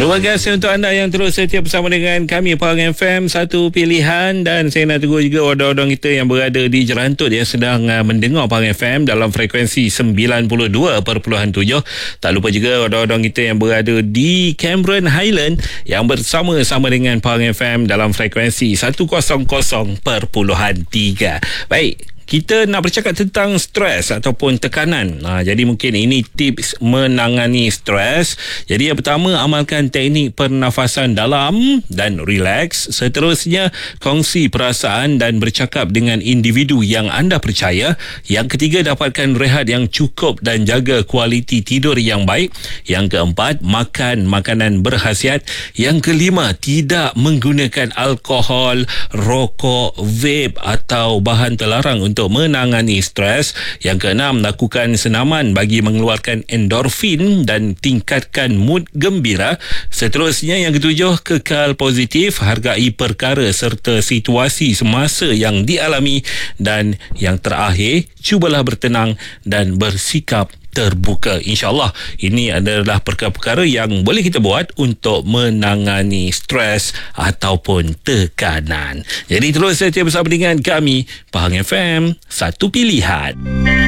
Terima kasih untuk anda yang terus setia bersama dengan kami Pahang FM, satu pilihan. Dan saya nak tunggu juga orang-orang kita yang berada di Jerantut yang sedang mendengar Pahang FM dalam frekuensi 92.7. Tak lupa juga orang-orang kita yang berada di Cameron Highland yang bersama-sama dengan Pahang FM dalam frekuensi 100.3. Baik, kita nak bercakap tentang stres ataupun tekanan. Jadi mungkin ini tips menangani stres. Jadi yang pertama, amalkan teknik pernafasan dalam dan relax. Seterusnya, kongsi perasaan dan bercakap dengan individu yang anda percaya. Yang ketiga, dapatkan rehat yang cukup dan jaga kualiti tidur yang baik. Yang keempat, makan makanan berkhasiat. Yang kelima, tidak menggunakan alkohol, rokok, vape atau bahan terlarang untuk menangani stres. Yang keenam, lakukan senaman bagi mengeluarkan endorfin dan tingkatkan mood gembira. Seterusnya, yang ketujuh, kekal positif, hargai perkara serta situasi semasa yang dialami. Dan yang terakhir, cubalah bertenang dan bersikap terbuka. InsyaAllah ini adalah perkara-perkara yang boleh kita buat untuk menangani stres ataupun tekanan. Jadi terus setia bersama dengan kami Pahang FM, satu pilihan.